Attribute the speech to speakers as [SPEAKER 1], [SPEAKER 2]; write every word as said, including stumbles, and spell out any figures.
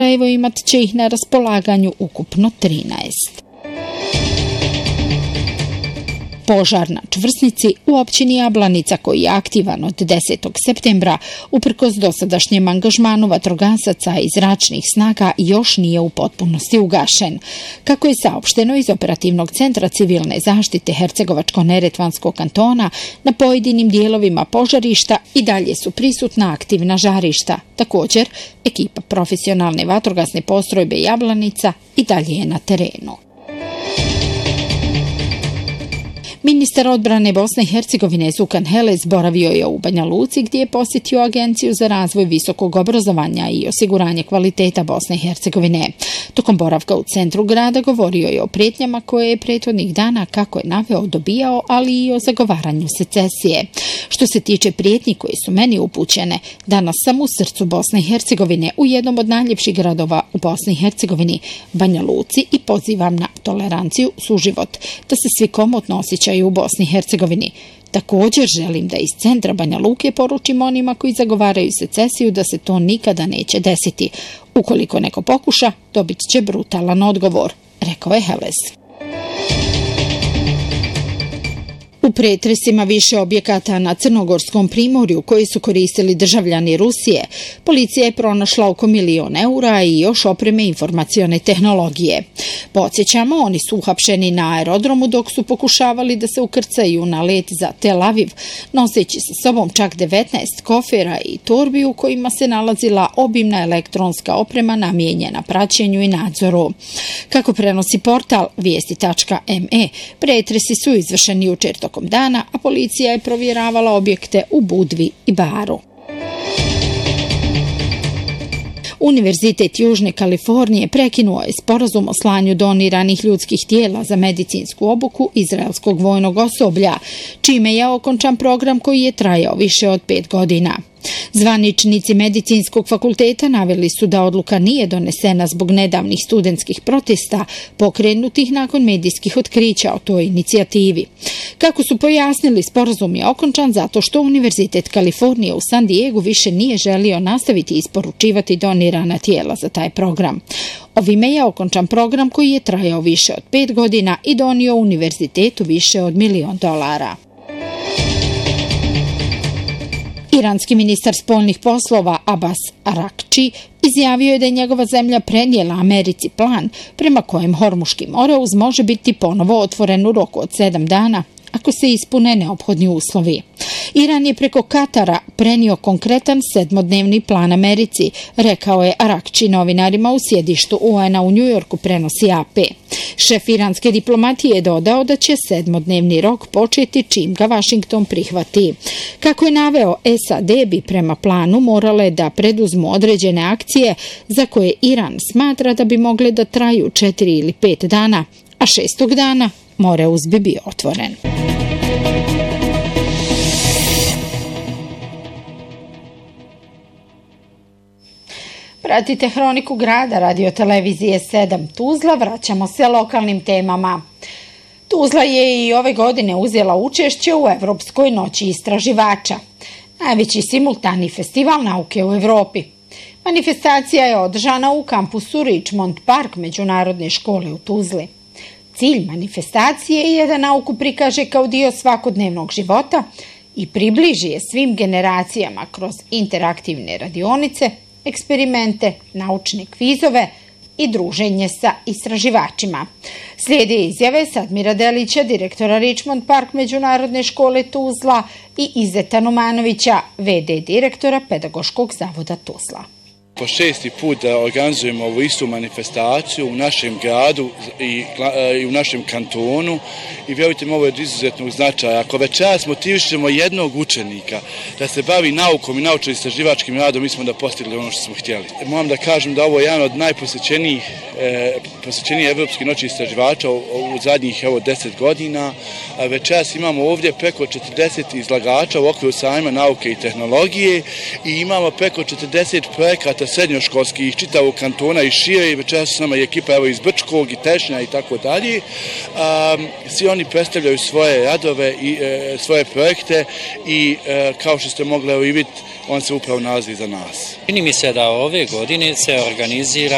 [SPEAKER 1] Evo imat će ih na raspolaganju ukupno trinaest. Požar na Čvrsnici u općini Jablanica koji je aktivan od desetog septembra, uprkos dosadašnjem angažmanu vatrogasaca i zračnih snaga, još nije u potpunosti ugašen. Kako je saopšteno iz Operativnog centra civilne zaštite Hercegovačko-neretvanskog kantona, na pojedinim dijelovima požarišta i dalje su prisutna aktivna žarišta. Također, ekipa profesionalne vatrogasne postrojbe Jablanica i dalje je na terenu. Ministar odbrane Bosne i Hercegovine Zukan Helez boravio je u Banja Luci gdje je posjetio Agenciju za razvoj visokog obrazovanja i osiguranje kvaliteta Bosne i Hercegovine. Tokom boravka u centru grada govorio je o prijetnjama koje je prethodnih dana, kako je naveo, dobijao, ali i o zagovaranju secesije. Što se tiče prijetnji koje su meni upućene, danas sam u srcu Bosne i Hercegovine, u jednom od najljepših gradova u Bosni i Hercegovini, Banja Luci, i pozivam na toleranciju, suživot, da se svi komotno osjećaju u Bosni i Hercegovini. Također želim da iz centra Banja Luke poručim onima koji zagovaraju secesiju da se to nikada neće desiti. Ukoliko neko pokuša, dobit će brutalan odgovor, rekao je Helez. U pretresima više objekata na Crnogorskom primorju koji su koristili državljani Rusije, policija je pronašla oko milion eura i još opreme informacione tehnologije. Podsjećamo, oni su uhapšeni na aerodromu dok su pokušavali da se ukrcaju na let za Tel Aviv, noseći sa sobom čak devetnaest kofera i torbi u kojima se nalazila obimna elektronska oprema namijenjena praćenju i nadzoru. Kako prenosi portal vijesti tačka me, pretresi su izvršeni jučer tokom dana, a policija je provjeravala objekte u Budvi i Baru. Univerzitet Južne Kalifornije prekinuo je sporazum o slanju doniranih ljudskih tijela za medicinsku obuku izraelskog vojnog osoblja, čime je okončan program koji je trajao više od pet godina. Zvaničnici medicinskog fakulteta naveli su da odluka nije donesena zbog nedavnih studentskih protesta pokrenutih nakon medijskih otkrića o toj inicijativi. Kako su pojasnili, sporazum je okončan zato što Univerzitet Kalifornije u San Diegu više nije želio nastaviti isporučivati donirana tijela za taj program. Ovime je okončan program koji je trajao više od pet godina i donio univerzitetu više od milion dolara. Iranski ministar spoljnih poslova Abbas Arakči izjavio je da je njegova zemlja prenijela Americi plan prema kojem Hormuški moreuz može biti ponovo otvoren u roku od sedam dana ako se ispune neophodni uslovi. Iran je preko Katara prenio konkretan sedmodnevni plan Americi, rekao je Arakči novinarima u sjedištu U N-a u Njujorku, prenosi A P. Šef iranske diplomatije je dodao da će sedmodnevni rok početi čim ga Washington prihvati. Kako je naveo, S A D bi prema planu morale da preduzmu određene akcije za koje Iran smatra da bi mogle da traju četiri ili pet dana, a šestog dana moreuz bi bio otvoren. Pratite Hroniku grada radio televizije sedam Tuzla, vraćamo se lokalnim temama. Tuzla je i ove godine uzela učešće u Evropskoj noći istraživača, najveći simultani festival nauke u Evropi. Manifestacija je održana u kampusu Richmond Park Međunarodne škole u Tuzli. Cilj manifestacije je da nauku prikaže kao dio svakodnevnog života i približi je svim generacijama kroz interaktivne radionice, eksperimente, naučne kvizove i druženje sa istraživačima. Slijede izjave Sadmira Delića, direktora Richmond Park Međunarodne škole Tuzla, i Izeta Numanovića, V D direktora Pedagoškog zavoda Tuzla.
[SPEAKER 2] Po šesti put da organizujemo ovu istu manifestaciju u našem gradu i, i u našem kantonu i vjerujte mi, ovo je od izuzetnog značaja. Ako večeras motivišemo jednog učenika da se bavi naukom i naučno-istraživačkim radom, mi smo da postigli ono što smo htjeli. Moram da kažem da ovo je jedan od najposjećenijih e, posjećenijih evropskih noći istraživača u, u zadnjih evo, deset godina. A večeras imamo ovdje preko četrdeset izlagača u okviru sajma nauke i tehnologije i imamo preko četrdeset projekata srednjoškolskih čitavog kantona i šire, i večeras su nama i ekipa evo iz Brčkog i Tešnja i tako dalje. Svi oni predstavljaju svoje radove i e, svoje projekte i e, kao što ste mogli evo i vidjeti, on se upravo nalazi za nas.
[SPEAKER 3] Čini mi se da ove godine se organizira